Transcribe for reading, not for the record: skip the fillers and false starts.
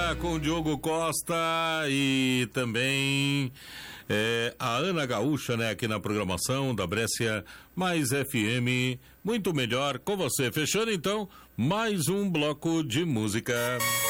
Manhã com o Diogo Costa e também a Ana Gaúcha, né, aqui na programação da Brescia Mais FM, muito melhor com você. Fechando então mais um bloco de música.